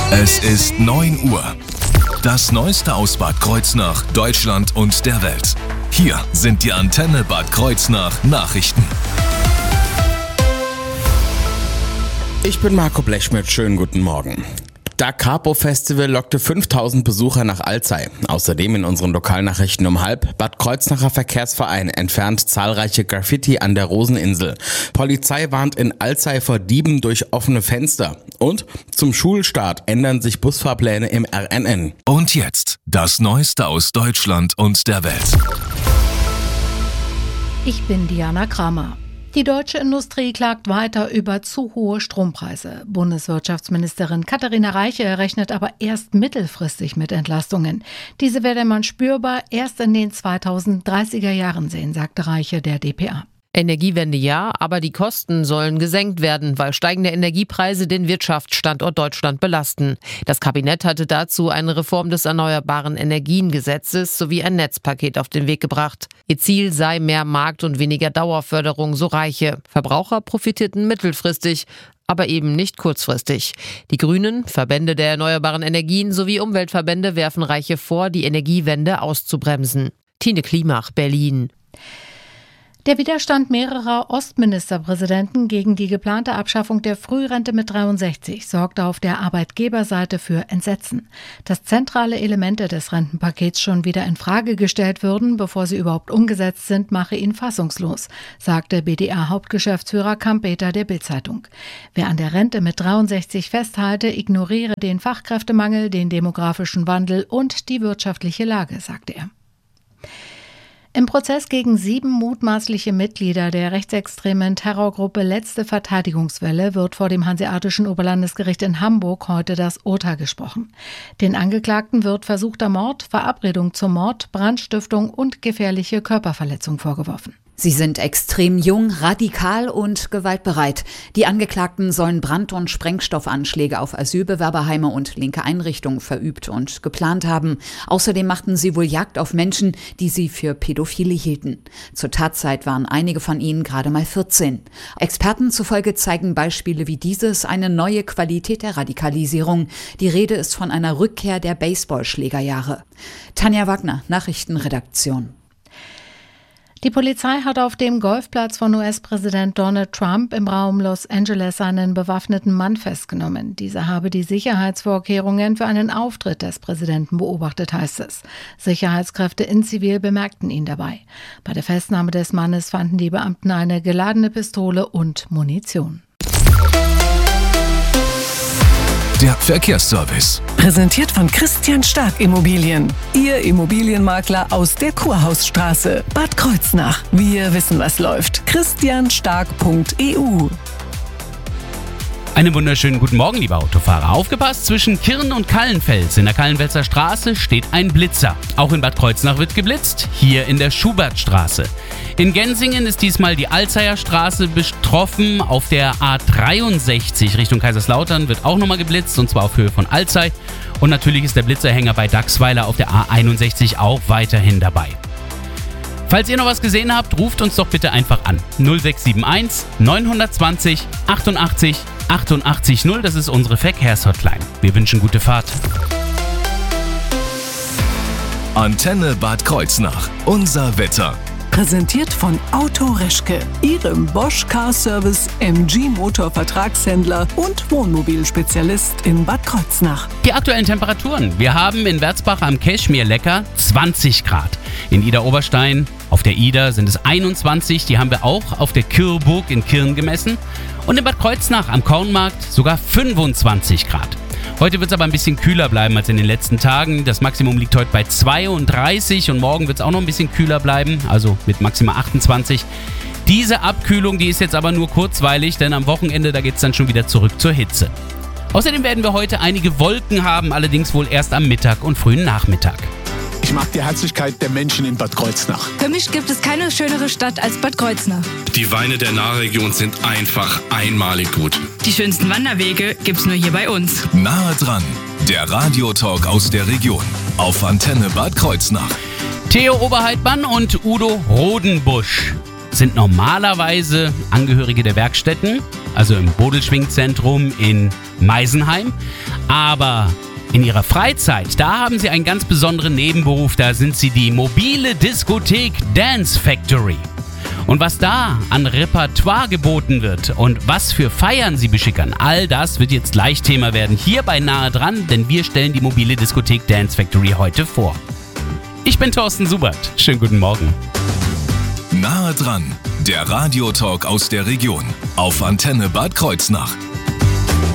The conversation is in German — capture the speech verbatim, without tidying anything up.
Es ist neun Uhr. Das Neueste aus Bad Kreuznach, Deutschland und der Welt. Hier sind die Antenne Bad Kreuznach Nachrichten. Ich bin Marco Blechschmidt, schönen guten Morgen. Da Capo Festival lockte fünftausend Besucher nach Alzey. Außerdem in unseren Lokalnachrichten um halb: Bad Kreuznacher Verkehrsverein entfernt zahlreiche Graffiti an der Roseninsel. Polizei warnt in Alzey vor Dieben durch offene Fenster. Und zum Schulstart ändern sich Busfahrpläne im R N N. Und jetzt das Neueste aus Deutschland und der Welt. Ich bin Diana Kramer. Die deutsche Industrie klagt weiter über zu hohe Strompreise. Bundeswirtschaftsministerin Katharina Reiche rechnet aber erst mittelfristig mit Entlastungen. Diese werde man spürbar erst in den zweitausenddreißiger Jahren sehen, sagte Reiche der D P A. Energiewende ja, aber die Kosten sollen gesenkt werden, weil steigende Energiepreise den Wirtschaftsstandort Deutschland belasten. Das Kabinett hatte dazu eine Reform des Erneuerbaren Energiengesetzes sowie ein Netzpaket auf den Weg gebracht. Ihr Ziel sei mehr Markt- und weniger Dauerförderung, so Reiche. Verbraucher profitierten mittelfristig, aber eben nicht kurzfristig. Die Grünen, Verbände der erneuerbaren Energien sowie Umweltverbände werfen Reiche vor, die Energiewende auszubremsen. Tine Klimach, Berlin. Der Widerstand mehrerer Ostministerpräsidenten gegen die geplante Abschaffung der Frührente mit dreiundsechzig sorgte auf der Arbeitgeberseite für Entsetzen. Dass zentrale Elemente des Rentenpakets schon wieder in Frage gestellt würden, bevor sie überhaupt umgesetzt sind, mache ihn fassungslos, sagte B D A-Hauptgeschäftsführer Kampeter der Bild-Zeitung. Wer an der Rente mit dreiundsechzig festhalte, ignoriere den Fachkräftemangel, den demografischen Wandel und die wirtschaftliche Lage, sagte er. Im Prozess gegen sieben mutmaßliche Mitglieder der rechtsextremen Terrorgruppe Letzte Verteidigungswelle wird vor dem Hanseatischen Oberlandesgericht in Hamburg heute das Urteil gesprochen. Den Angeklagten wird versuchter Mord, Verabredung zum Mord, Brandstiftung und gefährliche Körperverletzung vorgeworfen. Sie sind extrem jung, radikal und gewaltbereit. Die Angeklagten sollen Brand- und Sprengstoffanschläge auf Asylbewerberheime und linke Einrichtungen verübt und geplant haben. Außerdem machten sie wohl Jagd auf Menschen, die sie für Pädophile hielten. Zur Tatzeit waren einige von ihnen gerade mal vierzehn. Experten zufolge zeigen Beispiele wie dieses eine neue Qualität der Radikalisierung. Die Rede ist von einer Rückkehr der Baseballschlägerjahre. Tanja Wagner, Nachrichtenredaktion. Die Polizei hat auf dem Golfplatz von U S-Präsident Donald Trump im Raum Los Angeles einen bewaffneten Mann festgenommen. Dieser habe die Sicherheitsvorkehrungen für einen Auftritt des Präsidenten beobachtet, heißt es. Sicherheitskräfte in Zivil bemerkten ihn dabei. Bei der Festnahme des Mannes fanden die Beamten eine geladene Pistole und Munition. Der Verkehrsservice. Präsentiert von Christian Stark Immobilien. Ihr Immobilienmakler aus der Kurhausstraße. Bad Kreuznach. Wir wissen, was läuft. christian stark punkt e u. Einen wunderschönen guten Morgen, liebe Autofahrer. Aufgepasst, zwischen Kirn und Kallenfels in der Kallenfelser Straße steht ein Blitzer. Auch in Bad Kreuznach wird geblitzt, hier in der Schubertstraße. In Gensingen ist diesmal die Alzeyer Straße betroffen. Auf der A dreiundsechzig Richtung Kaiserslautern wird auch nochmal geblitzt, und zwar auf Höhe von Alzey. Und natürlich ist der Blitzerhänger bei Dachsweiler auf der A einundsechzig auch weiterhin dabei. Falls ihr noch was gesehen habt, ruft uns doch bitte einfach an. null sechs sieben eins neun zwei null achtundachtzig achtundachtzig null, das ist unsere Verkehrshotline. Wir wünschen gute Fahrt. Antenne Bad Kreuznach. Unser Wetter. Präsentiert von Auto Reschke, Ihrem Bosch Car Service M G Motor Vertragshändler und Wohnmobilspezialist in Bad Kreuznach. Die aktuellen Temperaturen. Wir haben in Werzbach am Keschmierlecker zwanzig Grad. In Idar-Oberstein auf der Ida sind es einundzwanzig. Die haben wir auch auf der Kirburg in Kirn gemessen. Und in Bad Kreuznach am Kornmarkt sogar fünfundzwanzig Grad. Heute wird es aber ein bisschen kühler bleiben als in den letzten Tagen. Das Maximum liegt heute bei zweiunddreißig und morgen wird es auch noch ein bisschen kühler bleiben, also mit maximal achtundzwanzig. Diese Abkühlung, die ist jetzt aber nur kurzweilig, denn am Wochenende, da geht es dann schon wieder zurück zur Hitze. Außerdem werden wir heute einige Wolken haben, allerdings wohl erst am Mittag und frühen Nachmittag. Ich mag die Herzlichkeit der Menschen in Bad Kreuznach. Für mich gibt es keine schönere Stadt als Bad Kreuznach. Die Weine der Nahregion sind einfach einmalig gut. Die schönsten Wanderwege gibt's nur hier bei uns. Nahe dran, der Radiotalk aus der Region auf Antenne Bad Kreuznach. Theo Oberheitmann und Udo Rodenbusch sind normalerweise Angehörige der Werkstätten, also im Bodelschwingzentrum in Meisenheim. Aber in ihrer Freizeit, da haben sie einen ganz besonderen Nebenberuf. Da sind sie die mobile Diskothek Dance Factory. Und was da an Repertoire geboten wird und was für Feiern sie beschickern, all das wird jetzt gleich Thema werden hier bei Nahe dran, denn wir stellen die mobile Diskothek Dance Factory heute vor. Ich bin Thorsten Subert. Schönen guten Morgen. Nahe dran, der Radiotalk aus der Region auf Antenne Bad Kreuznach.